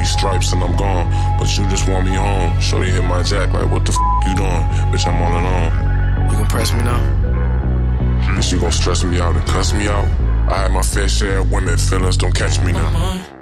these stripes and I'm gone. But you just want me home. Shorty hit my jack like, what the you doing? Bitch, I'm all alone. You gon' press me now? Bitch, you gon' stress me out and cuss me out. I had my fair share of women, feelings don't catch me now.